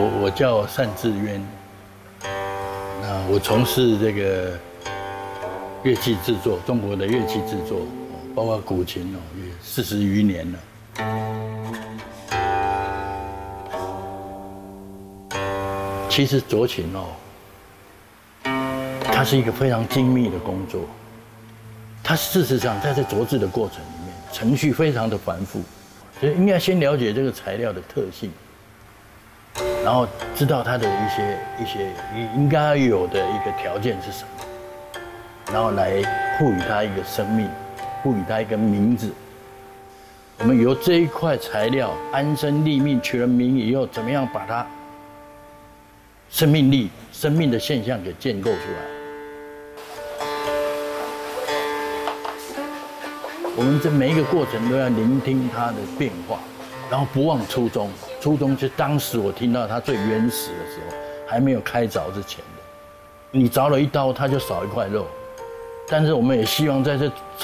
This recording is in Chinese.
我叫单志渊，那我从事这个乐器制作，中国的乐器制作，包括古琴也40余年了。其实斫琴它是一个非常精密的工作，它事实上在这琢制的过程里面，程序非常的繁复，所以应该先了解这个材料的特性，然后知道它的一些应该要有的一个条件是什么，然后来赋予它一个生命，赋予它一个名字。我们由这一块材料安身立命，取了名以后，怎么样把它生命力、生命的现象给建构出来？我们这每一个过程都要聆听它的变化，然后不忘初衷。初衷就是当时我听到它最原始的时候，还没有开凿之前的。你凿了一刀，它就少一块肉。但是我们也希望在这